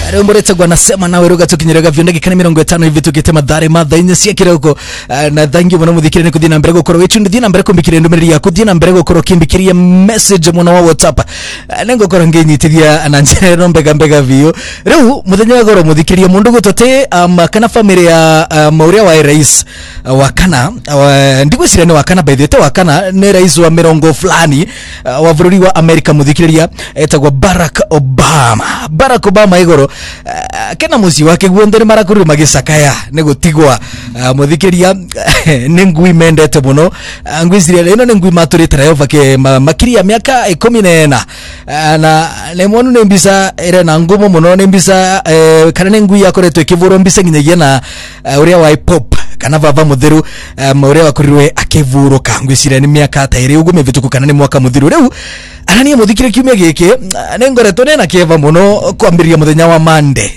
Reo mboretse gwa nasema nawe ruga tukinyerega vyondagi kana 50 hivi tukite madhare madha inye sia kiroko na thangi mwana muthikire ni kuthina mbere gukoro wichu ndithina mbere kumbikire ndumiriri ya kuthina mbere gukoro kimbikiria message mwana wa WhatsApp nengo koro nginyitiria ananjere rombega mbega vio reu muthenya wa goro muthikiria mundu gutote kana family ya Mauria wa rais wa kana ndigwicira ni wa kana by the way wa kana ni rais wa mirongo fulani wa bururi wa America muthikiria etagwa Barack Obama igoro kena musi wake guondere marakuru magisakaya negutigwa muthikiria ningui mendete muno ngwizire ino ningui maturite rayo vake makiria miaka 14 na lemonu nembisa ere na ngumo muno nembisa kana ningui yakoretwe kivuro mbisa nginyagia na uria wa hip hop kana baba muthiru uria wakurirwe akivuro kangwicire ni miaka ta iri ugume vituku kana ni mwaka muthiru reu arani muthikire kiumia giki nengoretwo nena kieva muno kwambiria muthenya wa Monday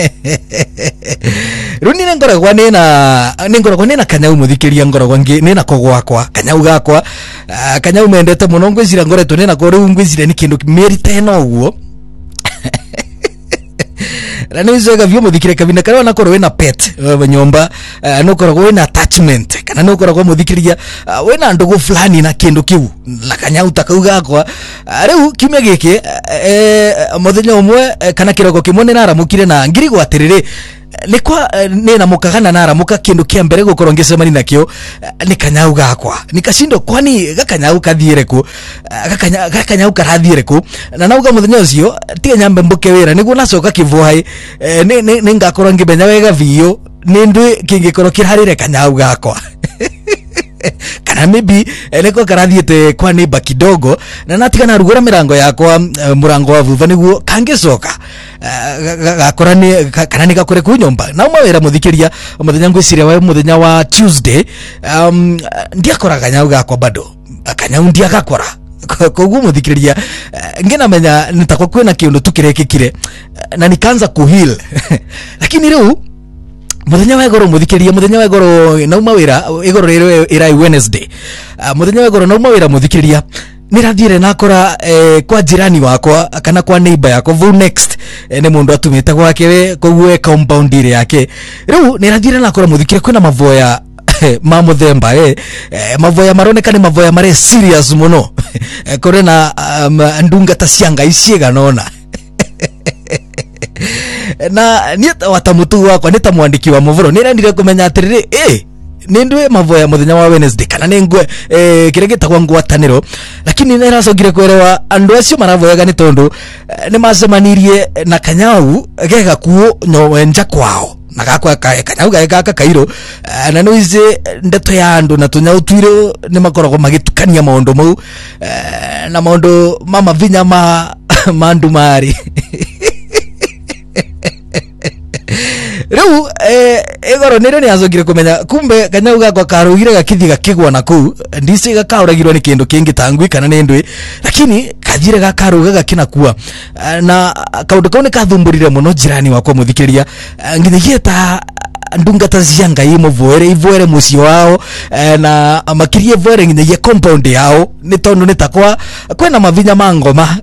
runi nengoragwa nena kanyau muthikiria ngoragwa ngi nena kogwakwa kanyau gakwa kanyau mendete muno ngwicira ngoretwo nena ko riu ngwicire ni kindu merite no uguo na niwezega vyo muthikire kabina kana na korwe na pet nyomba no korwe na attachment kana no korwe muthikiria wena ndugu fulani na kindu kiu la kanyau takauga kwa riu kimya giki muthenya umwe kana kiroko kimwe ni naramukire na ngiri gwatirire lekwa nena mukagana naramuka kindu kia mbere gukorwo ngisemani nakio ni kanyau gakwa nikashindo kwani gakanyau kathiire ku gakanyau karathiire ku na nauga muthenya ucio tiga nyambe mbuke wira niguo nacoka kivuhai ni ngakorwo ngimenya wega vio ni ndu kingikorwo kirarire kanyau gakwa kana maybe eleko karathiete kwa neighbor kidogo na natika na rugura mirango yakwa murango wa vuva niguo kangicoka gakorani kana ni gakore ku nyomba na umawira muthikiria muthenya ngwiciria wa muthenya wa Tuesday ndiakora kanyau gakwa bado kanyau ndiagakora koguo muthikiria ngena menya nitakwa kwena kiundu tukirekikire na nikanza kuheal lakini riu muthenya wa igoro muthikiria muthenya wa igoro na umawira igoro rero ira Wednesday muthenya wa igoro na umawira muthikiria nirathire nakora kwa jirani wakwa kana kwa neighbor yakwa vu next ne mundu atumite gwake we koguo compound ile yake riu nirathire nakora muthikiria kwina mavoya ma muthemba mavoya maroneka ni mavoya mare serious muno kore na ndunga ta cianga iciega nona na nieta watamutu wakwa nita mwandiki wa movoro nirendire kumenya atiriri nindwe mavoya muthenya wa Wednesday kana ningwe kiregeta kwa ngwataniro lakini neracogire kwerewa andu acio maravoyaga ni tondu ni macemanirie na kanyau gega kuo nja kwao na gakwa kanyau gaka kairo na noize ndeto ya andu na tunyau twiro ni makoragwo magitukania maundu mau na maundu mama vinya mandu mari reu egoro nero ni azogire kumenya kumbe kanyau gakwa karugire gakithi gakigwa na ku ndise gakauragirwa ni kindu kingi tangwi kana nindwe lakini kathire gakaruga gakina kuwa na kaundu kaune kathumburire muno jirani wakwa muthikiria nginyagia ta ndunga ta cianga ivoere muci wao na makirie voere nginyagia compound yao ni tondu ni takwa kwena mavinya mangoma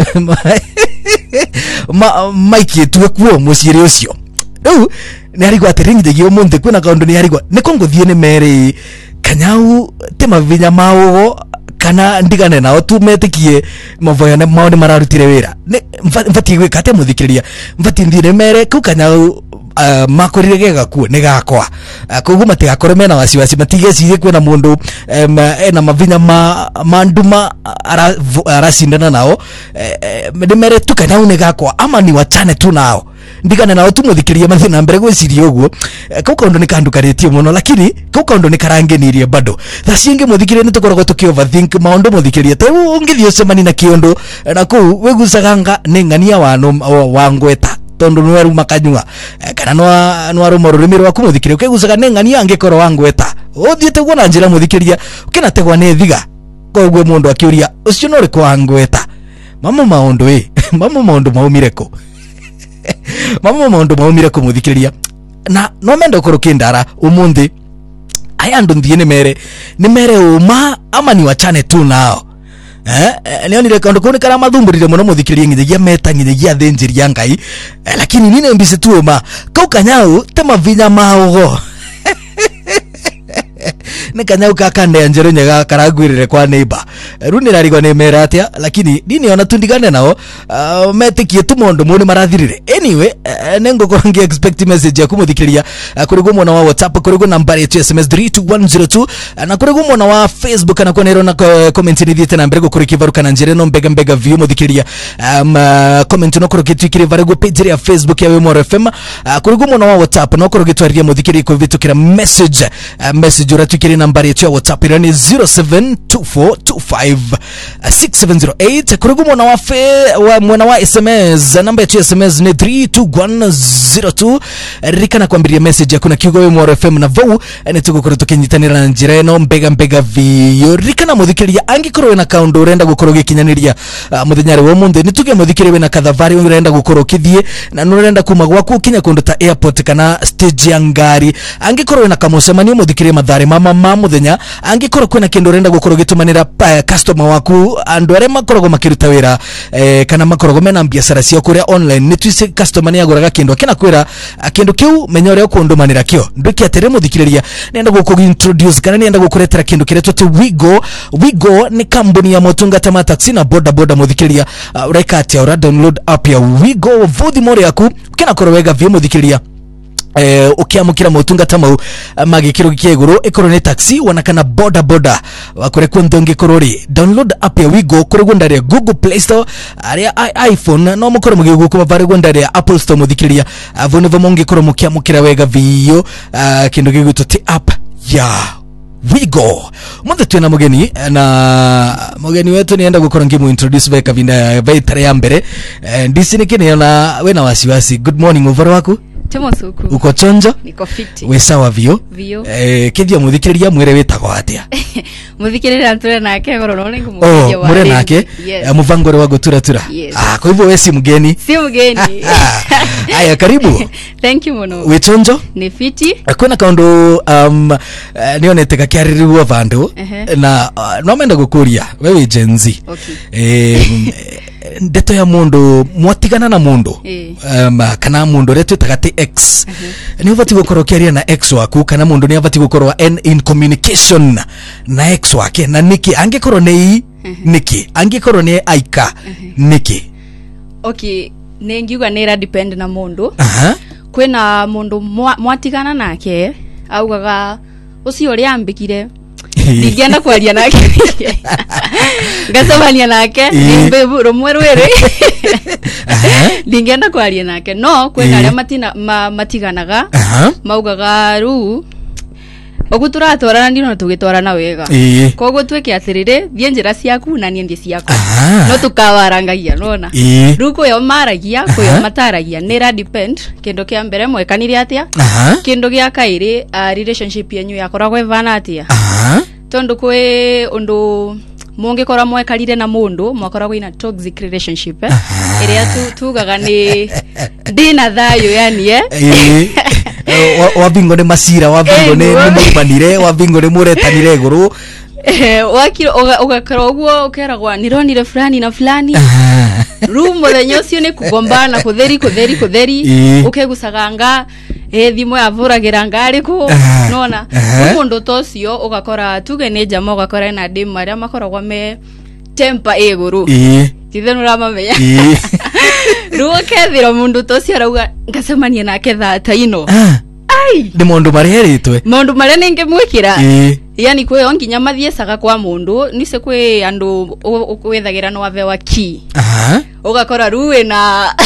maikitwe kuo muciri ucio riu ni arigwa atiringithagio munthe kwina kaundu ni arigwa ni konguthie ni mere kanyau te mavinya mao kana ndigane nao tu metikie mavoya na mao ni mararutire wira mfati gwika te muthikiria mfati ndire mere ku kanyau makorire gega ku ni gakwa koguo matigakore mena wasiwasi matigecirie kwina mundu ena mavinya manduma aracindana nao ni mere tu kanyau ni gakwa ama ni wachane tu nao ndigane nao tu muthikiria mathi na mbere gwiciria uguo kauka ndo nikandukaritio muno lakini kauka ndo nikarangenirie bado thacinge muthikiria nitukoragwo tuki overthink maundu muthikiria te ungithio semani na kiondo na ku wegusaganga ni ngania wa ngweta tondu nweru makanyua kana no arumo rurimi rwaku muthikiria ukegusaga ni ngania angikoro wa ngweta uthiete guona njira muthikiria ukinategwa ni thiga koguo mundu akiuria ucio no riko wa ngweta mama maundu maumireko mama maundu maumire kumuthikiria na no mendo kurukindara umundi aya ndu nthie ni mere uma ama ni wachane tu nao nionire kaundu kuni kara mathumburire muno muthikiririe nginya meta nginya thinjiria ngai lakini nine mbise tuoma kau kanyau te mavinya maugo ne kanyau kakande anjero nyaga karagwirire kwa neighbor runi rarigwa ne meratia lakini dini ona tundigane nao metikie tu mundu muni marathirire anyway nengo korangi expect message ya kumuthikiria kurigo mwana wa WhatsApp kurigo nambari ya SMS 32102 na kurigo mwana wa Facebook na konero na comment ni thite na mbere kuri kivaruka na njere no mbega view muthikiria comment no kuri kitwikire varigo page ya Facebook ya Wemoro FM kurigo mwana wa WhatsApp no kuri kitwaria muthikiria ko vitukira message uratukiri nambari yetu ya WhatsApp ni 0724256708 kurigu mwana wa SMS namba yetu ya SMS ni 32102 rikana kuambiria message yakuna kiugo Wemoro FM na vau ni tugukuru tukinyitanira na njira eno mbega vio rikana muthikiria angikoro na kaundu urenda gukoro gikinyaniria muthenyari wo munde ni tuge muthikiria we na kathavari urenda gukoro kithie na nurenda kuma gwaku kinya kundu ta airport kana stage ya ngari angikoro na kamucemanio muthikiria mathare mama muthenya angikoro kwina kindu urenda gukoro gitumanira customer waku andu are makorogo makiruta wira kana makorogo mena biashara cia kuria online ni twise customer ni aguraga kindu kina kwira kindu kiu menyore ukundumanira kio ndiki atere muthikiriria nenda guku introduce kana nenda gukuretera kindu kiretwo ti Wigo ni kambuni ya motungata ma taxi na boda muthikiriria ureka atia ura download app ya Wigo vudi more yaku kina korowega vyo muthikiriria ukiamukira motungata mau magikiro kieguru ikoro ni taxi wanakana boda wakore kundonge korori download app ya Wigo kuri gondare Google Play Store ari iPhone no mukoro mugigu kuma bari gondare Apple Store muthikiriria avone vomonge koro mukiamukira wega vio kindu gigutu ti app ya Wigo munde tuna mugeni na mugeni wetu nienda gukora ngimu introduce beka vinda vaitare ya mbere ndisi nikini na we na wasiwasi. Good morning uvaro wako Temosuku. Uko chonjo? Niko fiti. We sawa vio? Kithia muthikiriria mwire witago atia? Muthikiriria nture nake goro no ningu muthikiriria wa. Mure nake? Muvangore wa gutura. Yes. Kwa hivyo we si mgeni? Si mgeni. Aya karibu. Thank you muno. We chonjo? Ni fiti. Kuna kaundu nionete gakiaririwa vandu na no menda gukuria wewe Gen Z. Okay. Ndeto ya mundu mwatigana na mundu kana mundu retu tagate X ni uvati gukorokeria na X waku kana mundu ni avati gukorwa in communication na X wake na niki angekoro nei niki angekoro ni aika niki. Okay, nengiuga nera depend na mundu. Kwina mundu mwatigana nake augaga ucio uri ambikire Ndigienda kwaria nake. Ngasomania nake nimbe rumwe rwere. Ndigienda kwaria nake no kwena aria matiganaga maugaga ru oguturatorana ndino tugitwarana wega koguo tweke atirire thie njira ciaku na nie ndi ciaku no tukawarangagia nona ruko yo maragia ko yo mataragia nera depend kindu kia mbere mwekanire atia kindu gia kairi relationship yenyu yakoragwo ivana atia tondu kwe undu mungikora mwekarire na mundu mwakoragwo ina toxic relationship iria tugaga ni dina thayo yani wabingo ni masira wabingo ni mumanire wabingo ni muretanire iguru wakiro ugakora uguo ukeragwa nironire fulani na fulani rumo thenyo cio ni kugombana kutheri ukegusaganga thimo yavuragira ngari ku nona mundu tocio ugakora tuge ni jama ugakora na dim aria makoragwa me temper iguru tithenu ramamenya ruo kethira mundu tocio arauga ngasemania nake thata ino ai ni mundu mariheritwe mundu maria ningemwikira yani kwe onginya mathiecaga kwa mundu nice kwe andu ukwethagira no avewa ki ugakora ruwe na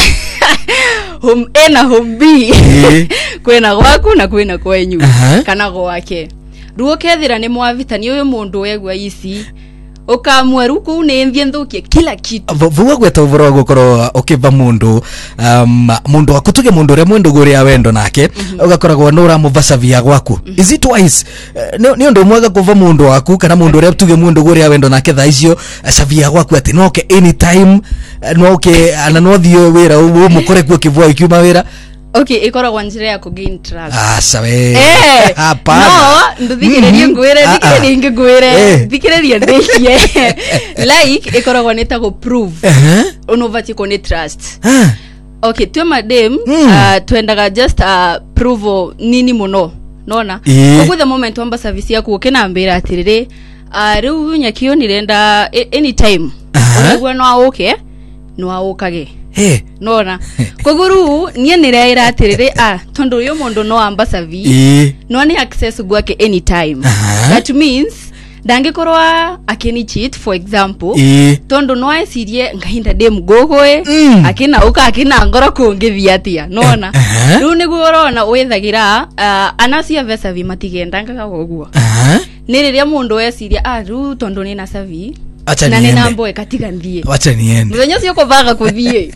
ena hombi kwena gwaku na kwena kwenyu kana gwake ruo kethira ni mwavitani uyu mundu wegwa ici ukamwe ruku ni nthienthukie kila kitu vuwa gweta uvoro gukoro ukiva mundu mundu akutuge mundu re mundu guria wendo nake ugakoragwo no uramuvacavia gwaku is it wise ni undu mwega kuva mundu waku kana mundu re tuge mundu guria wendo nake tha icio acavia gwaku ati no ke anytime no ke ana no thio wira mukore ku kivwa ikiuma wira Okay, ikoragwo njira ya ku gain trust. Sawe. Hapana. No, nduthikirerie ngwire, ndikire ngwire, ndikire ndekie. Like ikoragwo neta go prove. Onovati ko ne trust. Okay, tu madam, tuendaga just prove nini muno. Nona. Kwa the moment wamba service yako ukenambira atirire, riu nyakio nirenda anytime. Unagwa no aoke, no aokage. Nona. Kwa guru niye niraira atirire tondo uyo mondo no amba service. No ni access gwake anytime. That means dangekorwa akeni cheat for example tondo no aisirie ngahinda dem gogoe akina uka akina ngora kungithia atia nona riu ni gorona withagira anacia vesa vi matigendangaga goguo ni riria mundu wesiria riu tondo ni na savi na ni nambo ekatiga ndie acha niende muthenya cio kuvaga kuthie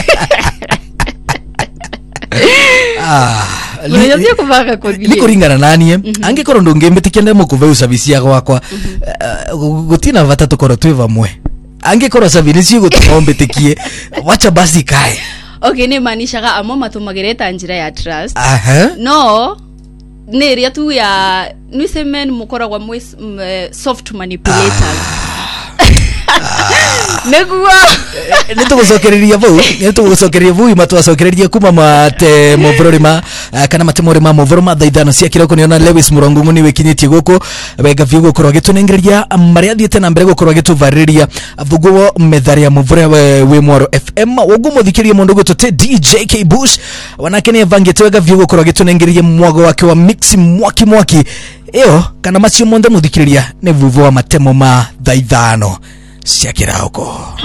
nikuringana nanie angikorwo ndungimbitikya ndemo kuve service ya gwakwa gutina vata tukoro twi vamwe angikorwo service cio gutombitikie wacha basi kae okay ni manishaga amo matumagireta njira ya trust no ni ria tu ya nisemen mukoragwa soft manipulators Negua nitugucokereria vau imatwacokereria kuma mate movorima kana mate morima movorima thaithano cia kiroko niona Lewis Murongo ni wikinyitie guku wega vyo gukorwa gitunengereria maria thiete na mbere gukorwa gituvariria vuguo metharia movore we Mwaro FM wogu muthikirie mundu gutote DJ K Bush wanake ni evangete wega vyo gukorwa gitunengereria mwago wake wa mix mwaki iyo kana macio monde muthikiriria ne vuvu wa matemo ma thaithano cia kiroko.